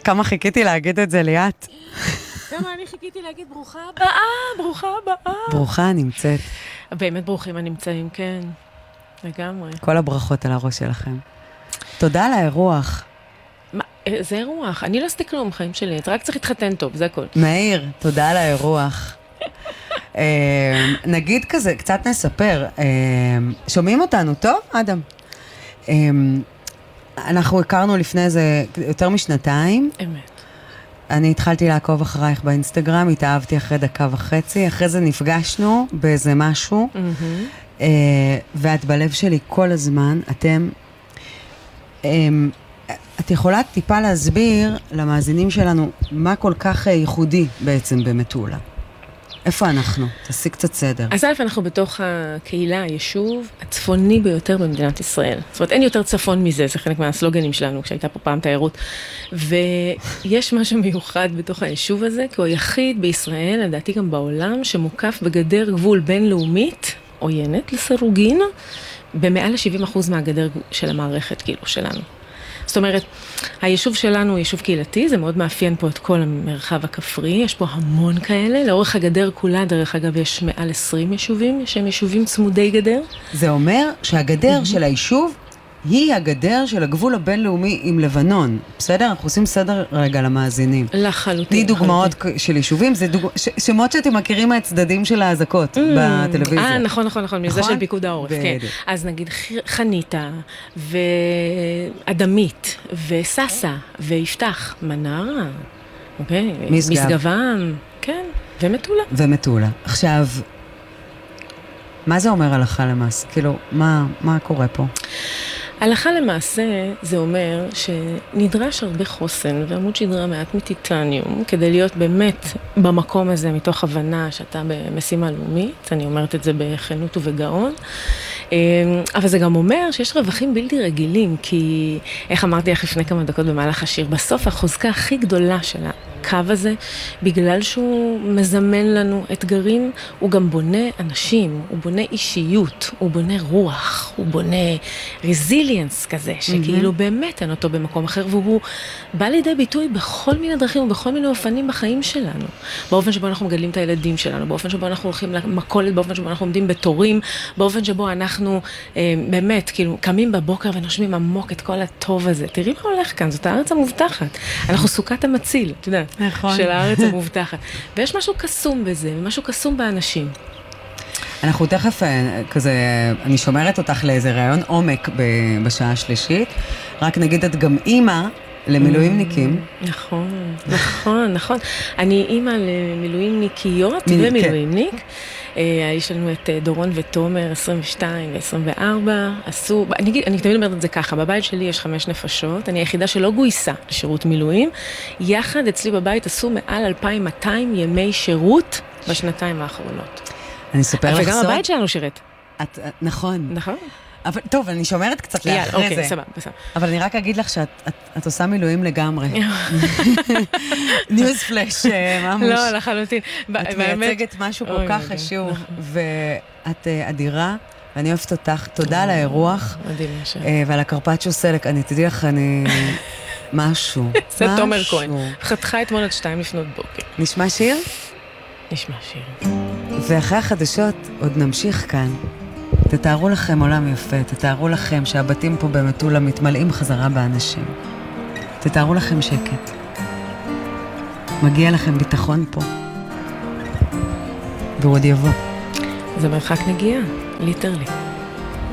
כמה חיכיתי להגיד את זה ליאת? כמה אני חיכיתי להגיד ברוכה הבאה, ברוכה הבאה. ברוכה נמצאת. באמת ברוכים הנמצאים, כן. לגמרי. כל הברכות על הראש שלכם. תודה על האירוח. מה, זה אירוח. אני לא עשיתי כלום חיים שלי, אתה רק צריך להתחתן טוב, זה הכל. מאיר, תודה על האירוח. נגיד כזה, קצת נספר. שומעים אותנו, טוב, אדם? אנחנו הכרנו לפני זה יותר משנתיים. אמת. אני התחלתי לעקוב אחרייך באינסטגרם, התאהבתי אחרי 1.5 דקות, אחרי זה נפגשנו באיזה משהו, ואת בלב שלי כל הזמן. את יכולה טיפה להסביר למאזינים שלנו מה כל כך ייחודי בעצם במטולה? איפה אנחנו? תעשי קצת סדר. אז אלף, אנחנו בתוך הקהילה, היישוב הצפוני ביותר במדינת ישראל. זאת אומרת, אין יותר צפון מזה, זה חלק מהסלוגנים שלנו, כשהייתה פה פעם תיירות. ויש משהו מיוחד בתוך היישוב הזה, כי הוא היחיד בישראל, לדעתי גם בעולם, שמוקף בגדר גבול בינלאומית, עוינת לסירוגין, במעל 70% מהגדר של המערכת, כאילו, שלנו. זאת אומרת, היישוב שלנו הוא יישוב קהילתי, זה מאוד מאפיין פה את כל המרחב הכפרי, יש פה המון כאלה, לאורך הגדר כולה, דרך אגב, יש מעל 20 יישובים, שהם יישובים צמודי גדר. זה אומר שהגדר של היישוב היא הגדר של הגבול הבינלאומי עם לבנון. בסדר? אנחנו עושים סדר רגע למאזינים. לחלוטין. תני דוגמאות של יישובים, זה שמות שאתם מכירים מהצדדים של האזעקות בטלוויזיה. נכון, מזה של פיקוד העורף, כן. אז נגיד חניתה, ואדמית, וססה, ויפתח, מנרה, אוקיי? מסגבם, כן, ומטולה. עכשיו, מה זה אומר הלכה למעשה? כאילו, מה קורה פה? הלכה למעשה זה אומר שנדרש הרבה חוסן ועמוד שדרה מעט מטיטניום כדי להיות באמת במקום הזה מתוך הבנה שאתה במשימה לאומית, אני אומרת את זה בכנות ובגאון, אבל זה גם אומר שיש רווחים בלתי רגילים, כי איך אמרתי לך לפני כמה דקות במהלך השיר, בסוף החוזקה הכי גדולה של הקו הזה, בגלל שהוא מזמן לנו אתגרים, הוא גם בונה אנשים, הוא בונה אישיות, הוא בונה רוח, הוא בונה רזיליאנס כזה, שכאילו באמת אין אותו במקום אחר, והוא בא לידי ביטוי בכל מיני דרכים ובכל מיני אופנים בחיים שלנו. באופן שבו אנחנו מגדלים את הילדים שלנו, באופן שבו אנחנו הולכים למכולת, באופן שבו אנחנו עומדים בתורים, באופן שבו אנחנו באמת כאילו קמים בבוקר ונושמים עמוק את כל הטוב הזה. תראי מה הולך כאן, זאת הארץ המובטחת. אנחנו סוכת המציל, אתה יודע, נכון. של הארץ המובטחת. ויש משהו קסום בזה, משהו קסום באנשים. אנחנו תכף, כזה, אני שומרת אותך לאיזה רעיון עומק בשעה השלישית, רק נגיד את גם אימא למילואימניקים. נכון. אני אימא למילואימניקיות ומילואימניק. יש לנו את דורון ותומר, 22 ו-24, אני תמיד אומרת את זה ככה, בבית שלי יש 5 נפשות, אני היחידה שלא גויסה לשירות מילואים, יחד אצלי בבית עשו מעל 2,200 ימי שירות בשנתיים האחרונות. אני אספר לך וגם הבית שלנו שירת. נכון. אבל טוב, אני שומרת קצת לאחרי זה. אוקיי, סבבה. אבל אני רק אגיד לך שאת עושה מילואים לגמרי. ניוז פלאש, ממש. לא, לחלוטין. את מייצגת משהו כל כך חשוב, ואת אדירה, ואני אוהבת אותך. תודה על האירוח. מדהים, משהו. ועל הקרפצ'ו סלק. אני תדעי לך, משהו. זה תומר כהן. חתכה אתמול עד 2 לפנות בוקר. נשמע שיר? נשמע שיר. ואחרי החדשות עוד נמשיך כאן. תתארו לכם עולם יפה, תתארו לכם שהבתים פה במטולה מתמלאים חזרה באנשים. תתארו לכם שקט. מגיע לכם ביטחון פה. והוא עוד יבוא. זה מרחק נגיעה, ליטרלי.